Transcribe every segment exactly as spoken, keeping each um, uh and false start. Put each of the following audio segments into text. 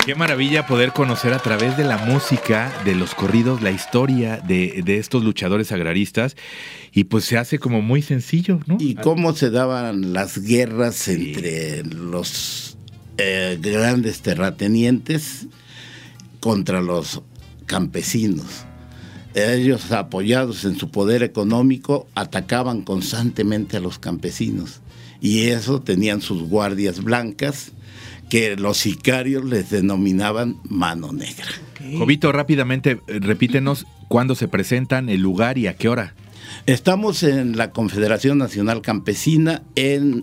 Qué maravilla poder conocer a través de la música, de los corridos, la historia de, de estos luchadores agraristas. Y pues se hace como muy sencillo, ¿no? Y cómo se daban las guerras sí. entre los eh, grandes terratenientes contra los campesinos. Ellos, apoyados en su poder económico, atacaban constantemente a los campesinos. Y eso tenían sus guardias blancas, que los sicarios les denominaban mano negra. Okay. Jovito, rápidamente, repítenos cuándo se presentan, el lugar y a qué hora. Estamos en la Confederación Nacional Campesina, en,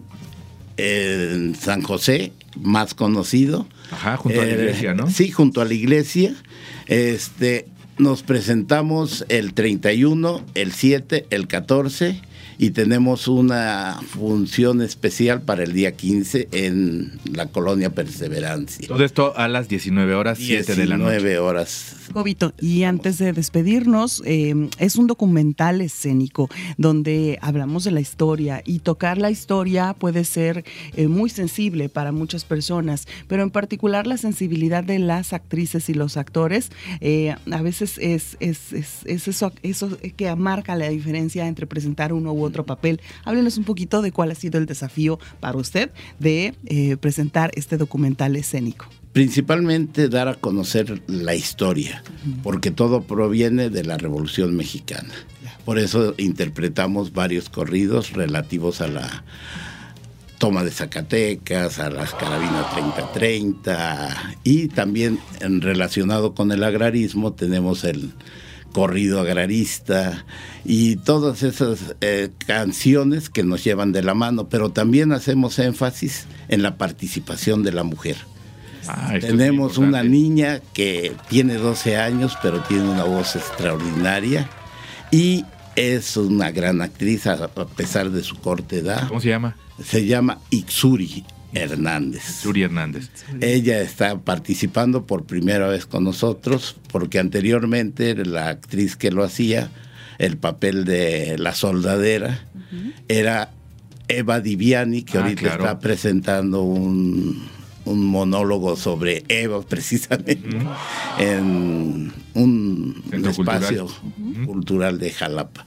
en San José, más conocido. Ajá, junto a la iglesia, ¿no? Eh, sí, junto a la iglesia. Este, nos presentamos el treinta y uno, el siete, el catorce, y tenemos una función especial para el día quince en la colonia Perseverancia. Todo esto a las diecinueve horas, siete de la noche. diecinueve horas. Jovito, y antes de despedirnos, eh, es un documental escénico donde hablamos de la historia, y tocar la historia puede ser eh, muy sensible para muchas personas, pero en particular la sensibilidad de las actrices y los actores eh, a veces es, es, es, es eso, eso que marca la diferencia entre presentar uno u otro papel. Háblenos un poquito de cuál ha sido el desafío para usted de eh, presentar este documental escénico. Principalmente dar a conocer la historia, porque todo proviene de la Revolución Mexicana. Por eso interpretamos varios corridos relativos a la toma de Zacatecas, a las carabinas treinta treinta, y también en relacionado con el agrarismo tenemos el corrido agrarista y todas esas eh, canciones que nos llevan de la mano, pero también hacemos énfasis en la participación de la mujer. Ah, tenemos una niña que tiene doce años, pero tiene una voz extraordinaria y es una gran actriz a pesar de su corta edad. ¿Cómo se llama? Se llama Ixuri Hernández. Ixuri Hernández. Ella está participando por primera vez con nosotros, porque anteriormente la actriz que lo hacía, el papel de la soldadera, uh-huh. era Eva Diviani, que ah, ahorita claro. está presentando un... un monólogo sobre Eva, precisamente, uh-huh. en un, un espacio cultural. cultural de Jalapa.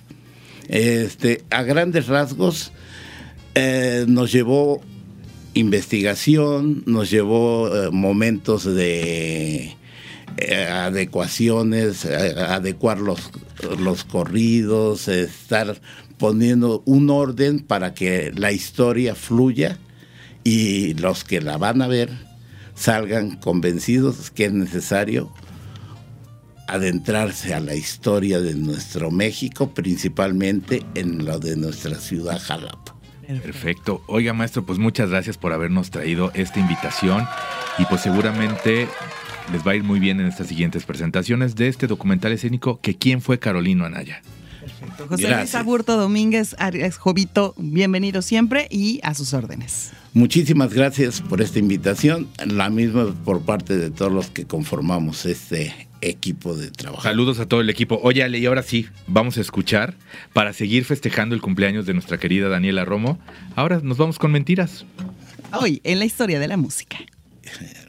Este, a grandes rasgos, eh, nos llevó investigación, nos llevó eh, momentos de eh, adecuaciones, eh, adecuar los, los corridos, estar poniendo un orden para que la historia fluya y los que la van a ver salgan convencidos que es necesario adentrarse a la historia de nuestro México, principalmente en lo de nuestra ciudad Jalapa. Perfecto. Oiga, maestro, pues muchas gracias por habernos traído esta invitación y pues seguramente les va a ir muy bien en estas siguientes presentaciones de este documental escénico que ¿Quién fue Carolino Anaya? Perfecto. José Luis Aburto Domínguez, Arias Jovito, bienvenido siempre y a sus órdenes. Muchísimas gracias por esta invitación, la misma por parte de todos los que conformamos este equipo de trabajo. Saludos a todo el equipo. Oye, Ale, y ahora sí, vamos a escuchar para seguir festejando el cumpleaños de nuestra querida Daniela Romo. Ahora nos vamos con Mentiras. Hoy, en la historia de la música.